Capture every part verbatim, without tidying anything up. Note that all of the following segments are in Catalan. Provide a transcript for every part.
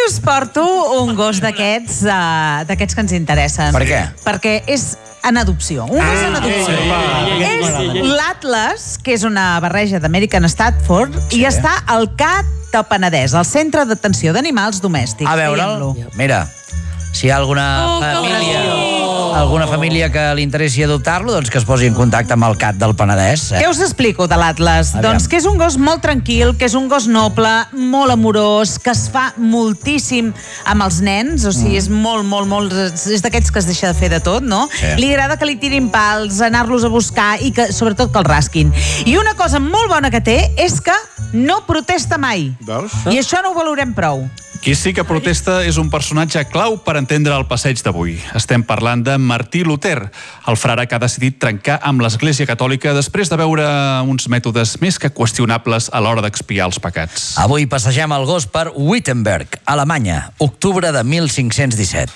us porto un gos d'aquests uh, d'aquests que ens interessen. Per què? Perquè és en adopció. Un gos en adopció. És l'Atlas, que és una barreja d'American Stafford, i està al C A T de Penedès, al Centre d'Atenció d'Animals Domèstics. A veure'l. Mira, si hi ha alguna família... alguna família que li interessi adoptar-lo, doncs que es posi en contacte amb el C A T del Penedès. Eh? Què us explico de l'Atlas? Doncs que és un gos molt tranquil, que és un gos noble, molt amorós, que es fa moltíssim amb els nens, o sigui, mm. és molt, molt, molt... És d'aquests que es deixa de fer de tot, no? Sí. Li agrada que li tirin pals, anar-los a buscar i que, sobretot, que el rasquin. I una cosa molt bona que té és que no protesta mai. Veus? I això no ho valorem prou. Qui sí que protesta és un personatge clau per entendre el passeig d'avui. Estem parlant de Martí Luter, el frare que ha decidit trencar amb l'Església Catòlica després de veure uns mètodes més que qüestionables a l'hora d'expiar els pecats. Avui passegem el gos per Wittenberg, Alemanya, octubre de mil cinc-cents disset.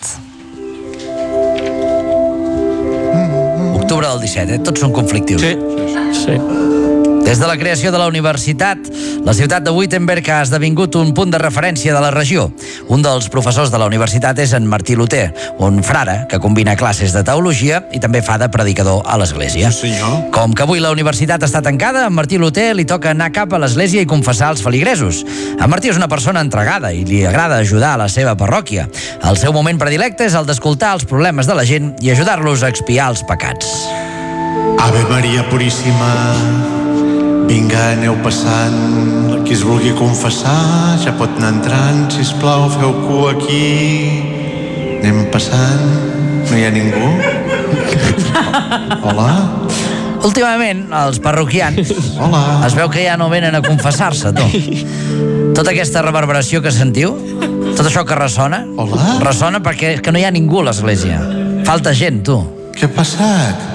Octubre del disset, eh? Tots són conflictius. Sí, sí. Des de la creació de la universitat, la ciutat de Wittenberg ha esdevingut un punt de referència de la regió. Un dels professors de la universitat és en Martí Luter, un frare que combina classes de teologia i també fa de predicador a l'església. Sí, senyor. Com que avui la universitat està tancada, a Martí Luter li toca anar cap a l'església i confessar els feligresos. En Martí és una persona entregada i li agrada ajudar a la seva parròquia. El seu moment predilecte és el d'escoltar els problemes de la gent i ajudar-los a expiar els pecats. Ave Maria Puríssima, vinga, aneu passant. Qui es vulgui confessar ja pot anar entrant. Sisplau, feu cua aquí. Anem passant. No hi ha ningú? Hola? Últimament, els parroquians Hola. es veu que ja no venen a confessar-se, tu. Tota aquesta reverberació que sentiu, tot això que ressona, Hola? ressona perquè és que no hi ha ningú a l'església. Falta gent, tu. Què ha passat?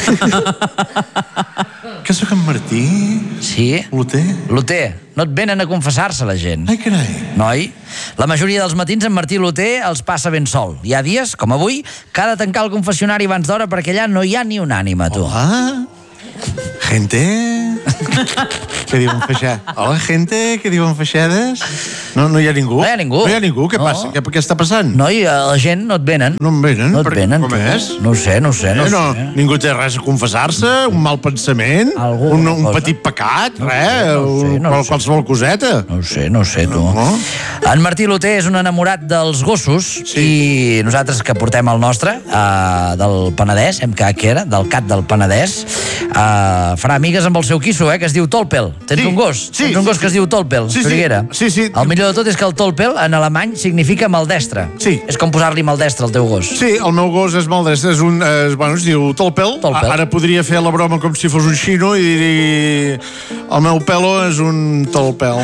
Que sóc en Martí? Sí? Luter? Luter, no et venen a confessar-se la gent. Ai, carai. Noi, la majoria dels matins en Martí Luter els passa ben sol. Hi ha dies, com avui, que ha de tancar el confessionari abans d'hora perquè allà no hi ha ni un ànima, tu. Hola? Gente? Què diuen feixades? Hola, gente? Què diuen feixades? No, no hi ha ningú? No hi ha ningú. No hi ha ningú? Què No. passa? Què, què està passant? Noi, la gent no et venen. No em venen? No et Per- venen, Com tu. és? No ho sé, no ho sé, no Eh, ho no, sé. ningú té res a confessar-se? Un mal pensament? Alguna Un, un cosa. petit pecat? No ho Res? sé, no ho sé, un- no ho qual- sé. Qualsevol coseta? No ho sé, no ho sé, tu. No? En Martí Luter és un enamorat dels gossos Sí. i nosaltres que portem el nostre, uh, del Penedès, hem quedat que era, del C A T del Penedès, uh, farà amigues amb el seu quisso, eh, que es diu Tolpel. Tens Sí, un gos? sí, Tens un gos sí, que es diu Tolpel, sí, sí, Soriguera? sí, sí. El millor de tot és que el Tolpel, en alemany, significa maldestre. Sí. És com posar-li maldestre al teu gos. Sí, el meu gos és maldestre, és un, és, bueno, es diu Tolpel. Tolpel. A- Ara podria fer la broma com si fos un xino i dir el meu pelo és un Tolpel.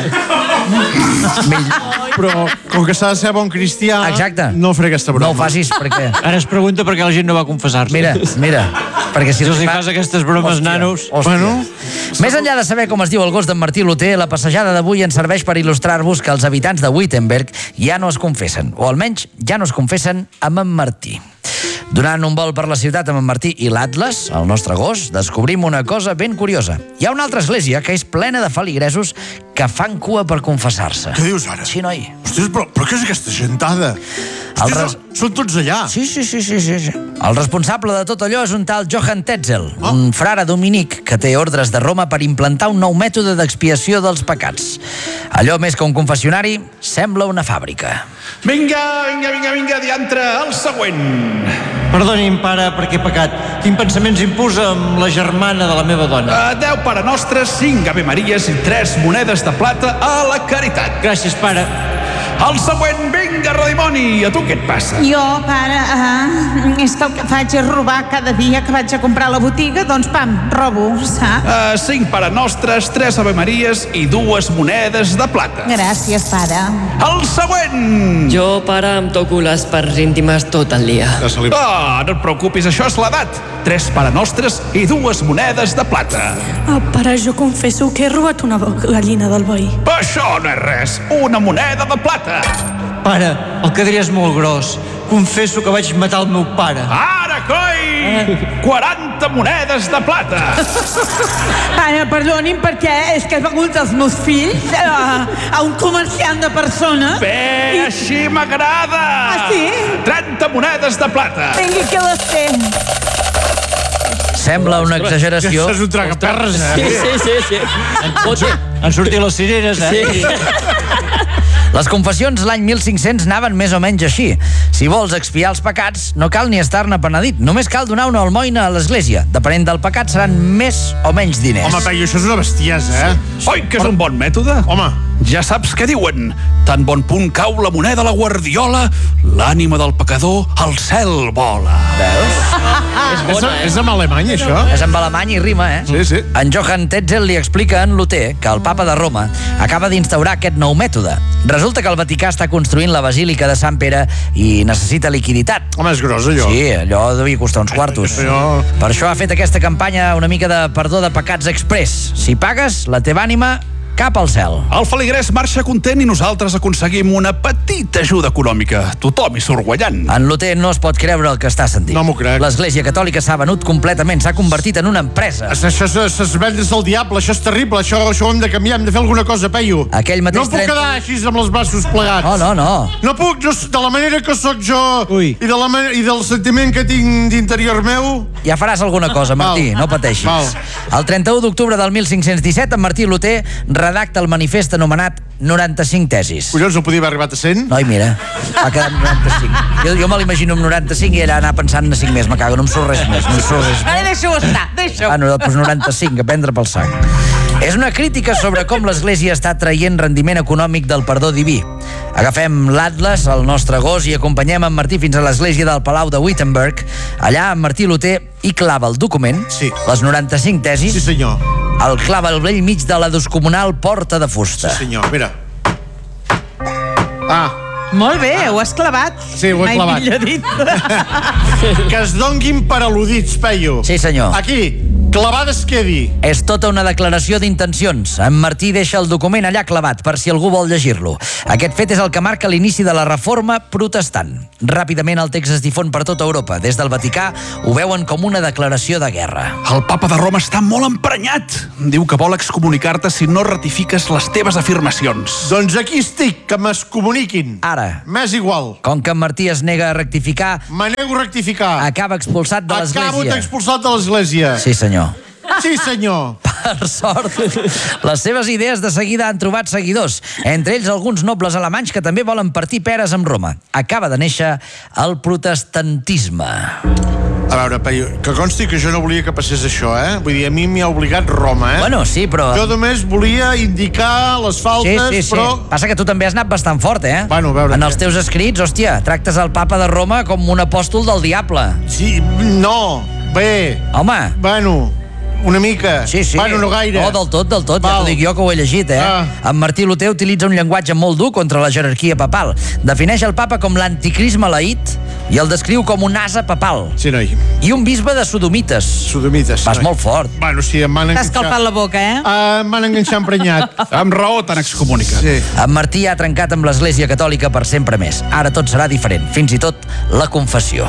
Però com que s'ha de ser bon cristià, Exacte. no faré aquesta broma. No ho facis perquè... Ara es pregunta per què la gent no va confessar-se. Mira, mira, perquè si... Si els hi fas aquestes bromes, nanos... Hòstia. Bueno. Més enllà de saber com es diu el gos d'en Martí Luter, la passejada d'avui ens serveix per il·lustrar-vos que els habitants de Wittenberg ja no es confessen, o almenys ja no es confessen amb en Martí. Durant un vol per la ciutat amb en Martí i l'Atlas, el nostre gos, descobrim una cosa ben curiosa. Hi ha una altra església que és plena de feligresos que fan cua per confessar-se. Què dius ara? Sí, noi. Ostres, però, però què és aquesta gentada? El Hòstia, res- són, són tots allà. Sí, sí, sí, sí, sí, sí. El responsable de tot allò és un tal Johann Tetzel, un frare dominic que té ordres de Roma per implantar un nou mètode d'expiació dels pecats. Allò més que un confessionari sembla una fàbrica. Vinga, vinga, vinga, vinga, diantre, el següent. Perdoni'm, pare, perquè he pecat. Tinc pensaments impurs amb la germana de la meva dona. Uh, deu Pare Nostres, cinc Ave Maries i tres monedes de plata a la caritat. Gràcies, pare. El següent, vinga, redimoni, a tu què et passa? Jo, pare, uh, és que el que faig és robar cada dia que vaig a comprar a la botiga, doncs, pam, robo, saps? Uh, cinc Pare Nostres, tres Ave Maries i dues monedes de plata. Gràcies, pare. El següent! Jo, pare, em toco les parts íntimes tot el dia. Ah, no et preocupis, això és l'edat. Tres Pare Nostres i dues monedes de plata. Ah, pare, jo confesso que he robat una gallina del veí. Això no és res, una moneda de plata. Pare, el cadrí és molt gros. Confesso que vaig matar el meu pare. Ara coi! quaranta monedes de plata! Pare, perdonin, perquè és que he begut els meus fills a, a un comerciant de persones. Bé, així m'agrada! Ah, sí? trenta monedes de plata! Vingui, que les té. Sembla una exageració. Això és un tragaperres, eh? Sí, sí, sí, sí. Han sortit les cireres, eh? Sí. Les confessions l'any mil cinc-cents anaven més o menys així. Si vols expiar els pecats, no cal ni estar-ne penedit. Només cal donar una almoina a l'església. Depenent del pecat, seran més o menys diners. Home, Peyu, això és una bestiesa, eh? Oi, que és un bon mètode? Home. Ja saps què diuen. Tan bon punt cau la moneda a la guardiola, l'ànima del pecador al cel vola. Veus? És És, bona, és eh? amb alemany, això? És amb alemany i rima, eh? Sí, sí. En Johann Tetzel li explica a en Luter que el papa de Roma acaba d'instaurar aquest nou mètode. Resulta que el Vaticà està construint la Basílica de Sant Pere i necessita liquiditat. Home, és gros, allò. Sí, allò devia costar uns quartos. Però- Per això ha fet aquesta campanya una mica de perdó de pecats express. Si pagues, la teva ànima cap al cel. El feligrès marxa content i nosaltres aconseguim una petita ajuda econòmica. Tothom hi surt guanyant. En Luter no es pot creure el que està sentint. No m'ho crec. L'Església Catòlica s'ha venut completament, s'ha convertit en una empresa. Això es vendes del diable, això és terrible, això, això ho hem de canviar, hem de fer alguna cosa, Peyu. Aquell mateix No em puc trenta quedar així amb els braços plegats. No, no, no. No puc, no, de la manera que sóc jo Ui. i, de la, man- i del sentiment que tinc d'interior meu. Ja faràs alguna cosa, Martí, Val. no pateixis. Val. El trenta-u d'octubre del mil cinc-cents disset, en Martí Luter redacta el manifest anomenat noranta-cinc tesis. Collons, no podia haver arribat a cent? Noi, mira, va quedar amb noranta-cinc. Jo, jo me l'imagino amb noranta-cinc i ella anar pensant en cinc més. Me cago, no em surt res més, no em surt res més. Ara deixa-ho estar, deixa-ho. Ah, no, doncs noranta-cinc, a prendre pel sac. És una crítica sobre com l'Església està traient rendiment econòmic del perdó diví. Agafem l'Atlas, el nostre gos, i acompanyem en Martí fins a l'església del Palau de Wittenberg. Allà, en Martí Luter hi clava el document, Sí. les noranta-cinc tesis, Sí, senyor. el clava al vell mig de la descomunal porta de fusta. Sí, senyor, mira. Ah, Molt bé, ho has clavat. Sí, ho he Mai clavat. millor dit. que es donguin per al·ludits, Peyu. Sí, senyor. Aquí, clavades quedi. És tota una declaració d'intencions. En Martí deixa el document allà clavat, per si algú vol llegir-lo. Aquest fet és el que marca l'inici de la reforma protestant. Ràpidament el text es difon per tota Europa. Des del Vaticà ho veuen com una declaració de guerra. El papa de Roma està molt emprenyat. Diu que vol excomunicar-te si no ratifiques les teves afirmacions. Doncs aquí estic, que m'excomuniquin. Ara, M'és igual. com que en Martí es nega a rectificar, Me nego a rectificar. acaba expulsat de Acabo l'església. expulsat de l'església. Sí, senyor. Sí, senyor. Per sort, les seves idees de seguida han trobat seguidors, entre ells alguns nobles alemanys que també volen partir peres amb Roma. Acaba de néixer el protestantisme. A veure, Peyu, que consti que jo no volia que passés això, eh? Vull dir, a mi m'hi ha obligat Roma, eh? Bueno, sí, però... Jo només volia indicar les Sí, faltes, sí, sí. però... Passa que tu també has anat bastant fort, eh? Bueno, a veure En què. els teus escrits, hòstia, tractes el papa de Roma com un apòstol del diable. Sí, no, bé, Home, bueno, una mica. sí, sí. Bueno, no gaire. No, del tot, del tot, ja Val. t'ho dic jo que ho he llegit, eh? Ah. En Martí Luter utilitza un llenguatge molt dur contra la jerarquia papal. Defineix el papa com l'anticris maleït i el descriu com un ase papal. Sí, noi, I un bisbe de sodomites. sodomites. Vas noi. molt fort. Bueno, sí, em van T'has enganxar... calpat la boca, eh? Uh, em van enganxar emprenyat. Amb raó t'han excomunicat. Sí. En Martí ha trencat amb l'Església Catòlica per sempre més. Ara tot serà diferent, fins i tot la confessió.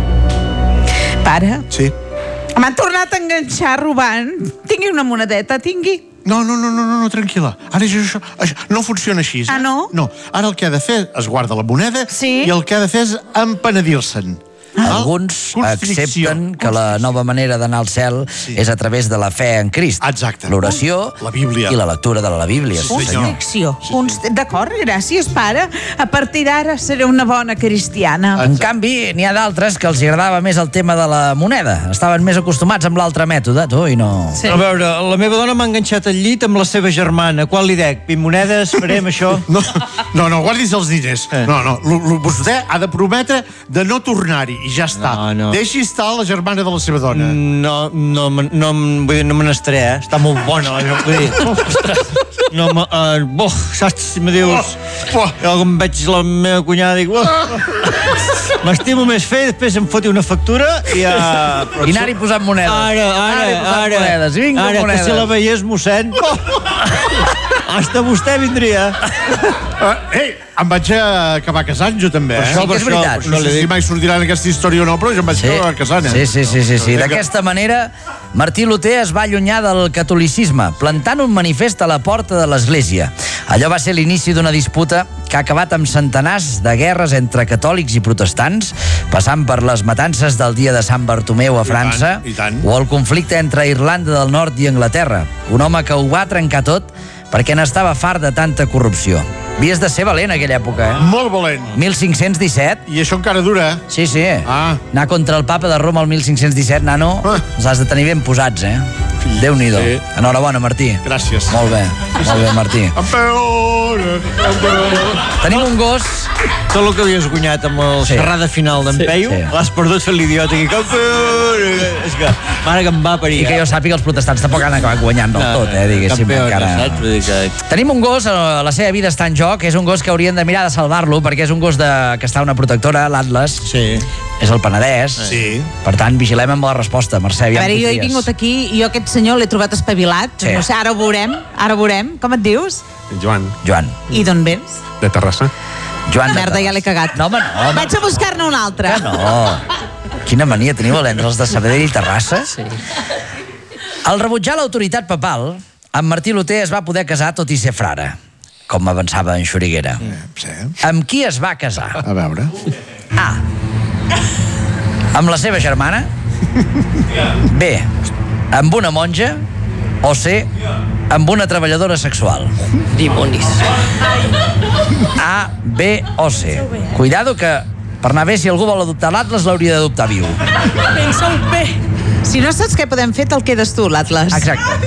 Pare, Sí. m'han tornat a enganxar robant. Tingui una monedeta, tingui. No, no, no, no, no, no, tranquil·la. Ara això, això, això no funciona així. Eh? Ah, no? No, ara el que ha de fer és guardar la moneda Sí. i el que ha de fer és empenedir-se'n. Alguns accepten que la nova manera d'anar al cel Sí. és a través de la fe en Crist. Exacte. L'oració La Bíblia. i la lectura de la Bíblia. Sí, Sí, senyor. Constricció. Const... D'acord, gràcies, pare. A partir d'ara seré una bona cristiana. En canvi, n'hi ha d'altres que els agradava més el tema de la moneda. Estaven més acostumats amb l'altre mètode, tu, i no... Sí. A veure, la meva dona m'ha enganxat al llit amb la seva germana. Quan li dec? vint monedes, farem això? No, no, no, guardis els diners. Eh. No, no, l- l- vostè ha de prometre de no tornar-hi i ja està. No, no. Deixi estar la germana de la seva dona. No, no, me- no, em- vull dir, no me n'estaré, eh? Està molt bona, la vull dir. No, me, uh, boh, saps si me dius... Oh, oh. Jo com veig la meva cunyada dic... Oh, m'estimo més fer, després em foti una factura i... Uh, I anar-hi posant monedes. Ara, Anar-hi ara, posant ara. monedes. Vinga, ara, monedes. que si la veiés, mossèn... Hasta vostè vindria. Uh, ei, em vaig acabar casant, jo també, eh? Sí que és veritat. No sé si mai sortirà en aquesta història o no, però jo em vaig acabar casant, eh? Sí, sí, sí, sí, sí. D'aquesta manera, Martí Luter es va allunyar del catolicisme, plantant un manifest a la porta de l'església. Allò va ser l'inici d'una disputa que ha acabat amb centenars de guerres entre catòlics i protestants, passant per les matances del dia de Sant Bartomeu a França, I tant, i tant. o el conflicte entre Irlanda del Nord i Anglaterra. Un home que ho va trencar tot perquè n'estava fart de tanta corrupció. Havies de ser valent en aquella època, eh? Molt valent. mil cinc-cents disset. I això encara dura, eh? Sí, sí. Ah. Anar contra el papa de Roma el mil cinc-cents disset, nano, Ah. els has de tenir ben posats, eh? Déu-n'hi-do. Sí. Enhorabona, Martí. Gràcies. Molt bé, molt bé, Martí. Campeone, campeone. Tenim un gos... Tot el que havies guanyat amb el Sí. xerrada final d'en Sí. Peyu, Sí. l'has perdut fent l'idiota aquí. Campeone! És que, mare que em va parir. I que jo sàpiga, els protestants tampoc han acabat guanyant del tot, eh? Diguéssim, Campeone, encara... saps? Vull dir que... Tenim un gos, eh, la seva vida està en joc, és un gos que haurien de mirar de salvar-lo, perquè és un gos de... que està a una protectora, l'Atlas, Sí. és el Penedès. Sí. Per tant, vigilem amb la resposta, Mercè. A aviam veure, què jo he tries. vingut aquí i jo aquest senyor l'he trobat espavilat. Sí. No sé, ara ho veurem, ara ho veurem. Com et dius? Joan, Joan. I d'on vens? de Terrassa. Joan de Merda, ja l'he cagat. No, home, no. Home. Vaig a buscar-ne un altre. Que no. Quina mania teniu a l'entre els de Sabadell i Terrassa? Sí. Al rebutjar l'autoritat papal, en Martí Luter es va poder casar tot i ser frare, com avançava en Xuriguera. Sí. Amb qui es va casar? A veure. A. Amb la seva germana? B. Amb una monja? O C. Amb una treballadora sexual? Dimonis. A, B o C. Cuidado que per anar bé, si algú vol adoptar l'Atlas, l'hauria d'adoptar viu. Pensa-ho bé. Si no saps què podem fer, te'l quedes tu, l'Atlas. Exacte.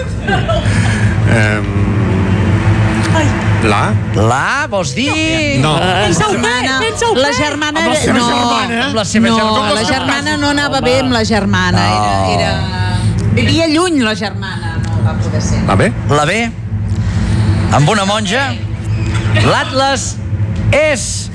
La? La, vols dir? No. Pensa-ho bé, Germana, pensa-ho bé. la germana... Amb la seva no, germana? Amb la seva no, germana. la germana no anava bé amb la germana. No. Era, era... Vivia lluny, la germana. No va poder ser. La B? La B, amb una monja. L'Atlas és